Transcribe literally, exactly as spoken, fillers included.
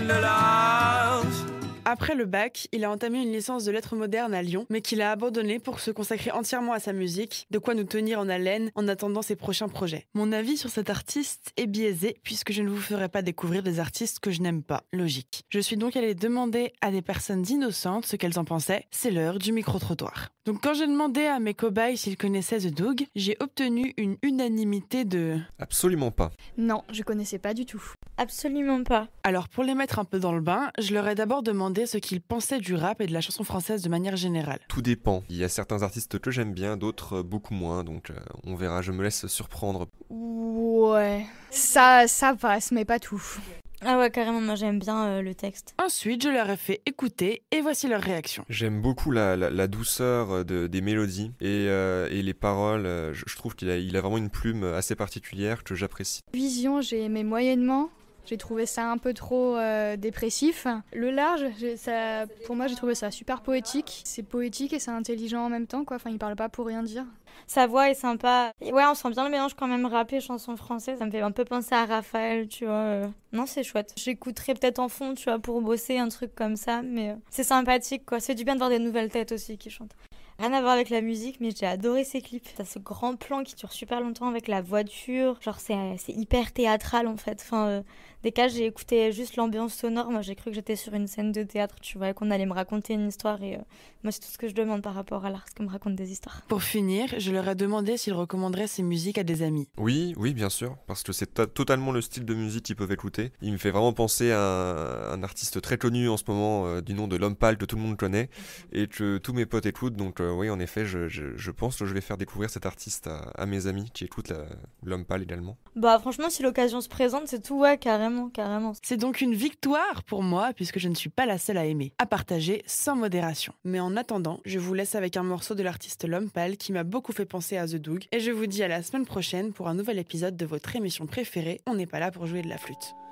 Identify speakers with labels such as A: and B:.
A: love.
B: Après le bac, il a entamé une licence de lettres modernes à Lyon, mais qu'il a abandonné pour se consacrer entièrement à sa musique, de quoi nous tenir en haleine en attendant ses prochains projets. Mon avis sur cet artiste est biaisé, puisque je ne vous ferai pas découvrir des artistes que je n'aime pas, logique. Je suis donc allée demander à des personnes innocentes ce qu'elles en pensaient, c'est l'heure du micro-trottoir. Donc quand j'ai demandé à mes cobayes s'ils connaissaient The Doug, j'ai obtenu une unanimité de...
C: Absolument pas.
D: Non, je connaissais pas du tout.
E: Absolument pas.
B: Alors pour les mettre un peu dans le bain, je leur ai d'abord demandé ce qu'ils pensaient du rap et de la chanson française de manière générale.
C: Tout dépend. Il y a certains artistes que j'aime bien, d'autres beaucoup moins, donc euh, on verra, je me laisse surprendre.
D: Ouais, ça, ça passe, mais pas tout.
E: Ah ouais, carrément, moi j'aime bien euh, le texte.
B: Ensuite, je leur ai fait écouter et voici leur réaction.
C: J'aime beaucoup la, la, la douceur de, des mélodies et, euh, et les paroles. Je, je trouve qu'il a, il a vraiment une plume assez particulière que j'apprécie.
D: Vision, j'ai aimé moyennement. J'ai trouvé ça un peu trop euh, dépressif. Le large, j'ai- ça, pour moi, j'ai trouvé ça super poétique. C'est poétique et c'est intelligent en même temps, quoi. Enfin, il parle pas pour rien dire.
E: Sa voix est sympa. Et ouais, on sent bien le mélange quand même rap et chanson française. Ça me fait un peu penser à Raphaël, tu vois. euh. Non, c'est chouette. J'écouterais peut-être en fond, tu vois, pour bosser, un truc comme ça. Mais euh, c'est sympathique, quoi. Ça fait du bien de voir des nouvelles têtes aussi qui chantent. Rien à voir avec la musique, mais j'ai adoré ces clips. T'as ce grand plan qui dure super longtemps avec la voiture. Genre, c'est, c'est hyper théâtral, en fait. Enfin, euh, des cas, j'ai écouté juste l'ambiance sonore. Moi, j'ai cru que j'étais sur une scène de théâtre, tu vois, qu'on allait me raconter une histoire. Et euh, moi, c'est tout ce que je demande par rapport à l'art, c'est qu'on me raconte des histoires.
B: Pour finir, je leur ai demandé s'ils recommanderaient ces musiques à des amis.
C: Oui, oui, bien sûr, parce que c'est to- totalement le style de musique qu'ils peuvent écouter. Il me fait vraiment penser à un, un artiste très connu en ce moment, euh, du nom de L'Homme Pâle, que tout le monde connaît, et que tous mes potes écoutent. Donc euh, oui, en effet, je, je, je pense que je vais faire découvrir cet artiste à, à mes amis qui écoutent la- L'Homme Pâle également.
E: Bah, franchement, si l'occasion se présente, c'est tout, ouais, carrément, carrément.
B: C'est donc une victoire pour moi, puisque je ne suis pas la seule à aimer, à partager sans modération. Mais en attendant, je vous laisse avec un morceau de l'artiste L'Homme Pâle qui m'a beaucoup fait penser à The Doug, et je vous dis à la semaine prochaine pour un nouvel épisode de votre émission préférée, On n'est pas là pour jouer de la flûte.